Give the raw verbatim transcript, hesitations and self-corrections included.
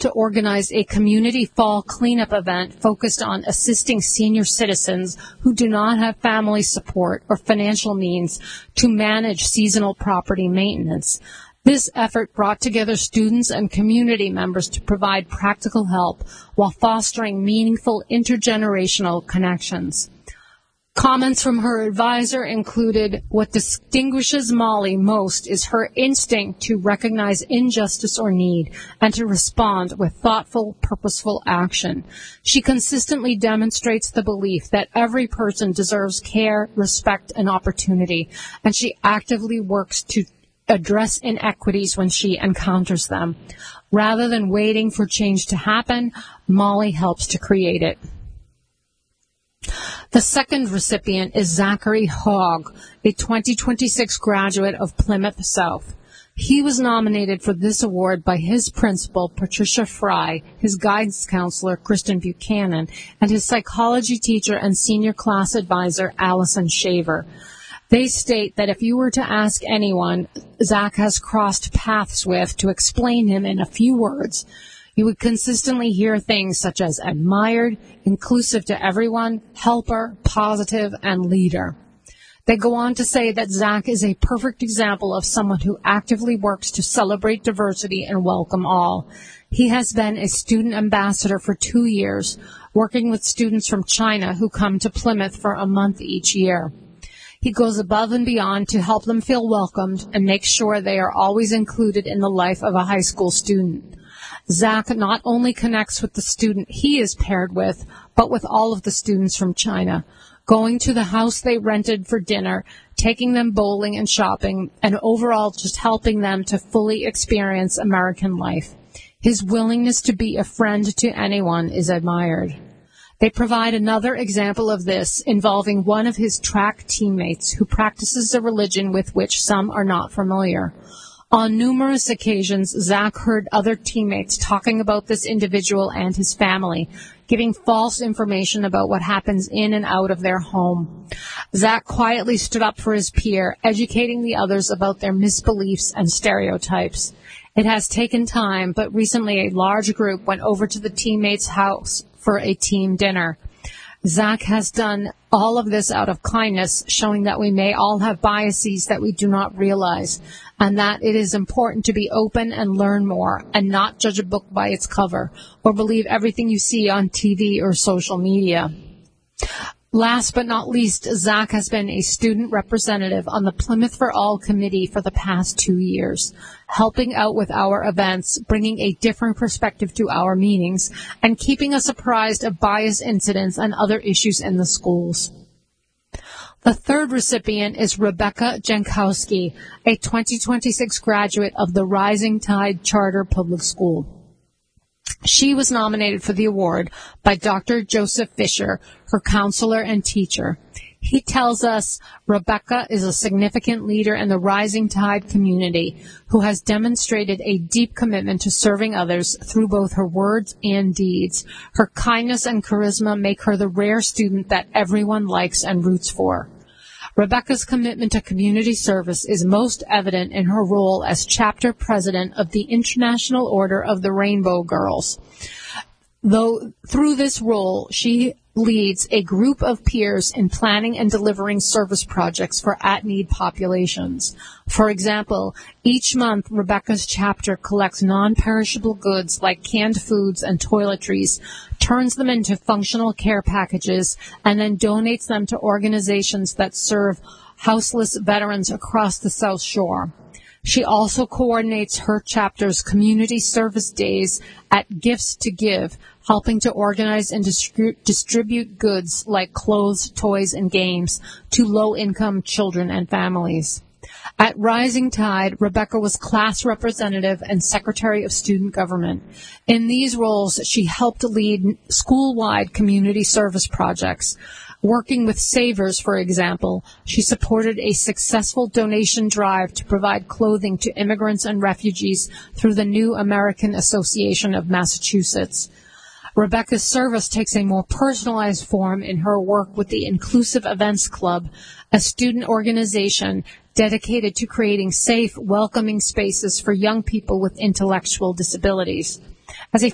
to organize a community fall cleanup event focused on assisting senior citizens who do not have family support or financial means to manage seasonal property maintenance. This effort brought together students and community members to provide practical help while fostering meaningful intergenerational connections. Comments from her advisor included, "What distinguishes Molly most is her instinct to recognize injustice or need and to respond with thoughtful, purposeful action. She consistently demonstrates the belief that every person deserves care, respect, and opportunity, and she actively works to address inequities when she encounters them. Rather than waiting for change to happen, Molly helps to create it." The second recipient is Zachary Hogg, a twenty twenty-six graduate of Plymouth South. He was nominated for this award by his principal, Patricia Fry, his guidance counselor, Kristen Buchanan, and his psychology teacher and senior class advisor, Allison Shaver. They state that if you were to ask anyone Zach has crossed paths with to explain him in a few words, you would consistently hear things such as admired, inclusive to everyone, helper, positive, and leader. They go on to say that Zach is a perfect example of someone who actively works to celebrate diversity and welcome all. He has been a student ambassador for two years, working with students from China who come to Plymouth for a month each year. He goes above and beyond to help them feel welcomed and make sure they are always included in the life of a high school student. Zach not only connects with the student he is paired with, but with all of the students from China, going to the house they rented for dinner, taking them bowling and shopping, and overall just helping them to fully experience American life. His willingness to be a friend to anyone is admired. They provide another example of this involving one of his track teammates who practices a religion with which some are not familiar. On numerous occasions, Zach heard other teammates talking about this individual and his family, giving false information about what happens in and out of their home. Zach quietly stood up for his peer, educating the others about their misbeliefs and stereotypes. It has taken time, but recently a large group went over to the teammates' house for a team dinner. Zach has done all of this out of kindness, showing that we may all have biases that we do not realize, and that it is important to be open and learn more, and not judge a book by its cover, or believe everything you see on T V or social media. Last but not least, Zach has been a student representative on the Plymouth for All committee for the past two years, helping out with our events, bringing a different perspective to our meetings, and keeping us apprised of bias incidents and other issues in the schools. The third recipient is Rebecca Jankowski, a twenty twenty-six graduate of the Rising Tide Charter Public School. She was nominated for the award by Doctor Joseph Fisher, her counselor and teacher. He tells us Rebecca is a significant leader in the Rising Tide community who has demonstrated a deep commitment to serving others through both her words and deeds. Her kindness and charisma make her the rare student that everyone likes and roots for. Rebecca's commitment to community service is most evident in her role as chapter president of the International Order of the Rainbow Girls. Though through this role, she leads a group of peers in planning and delivering service projects for at-need populations. For example, each month, Rebecca's chapter collects non-perishable goods like canned foods and toiletries, turns them into functional care packages, and then donates them to organizations that serve houseless veterans across the South Shore. She also coordinates her chapter's community service days at Gifts to Give, helping to organize and distri- distribute goods like clothes, toys, and games to low-income children and families. At Rising Tide, Rebecca was class representative and secretary of student government. In these roles, she helped lead school-wide community service projects. Working with Savers, for example, she supported a successful donation drive to provide clothing to immigrants and refugees through the New American Association of Massachusetts. Rebecca's service takes a more personalized form in her work with the Inclusive Events Club, a student organization dedicated to creating safe, welcoming spaces for young people with intellectual disabilities. As a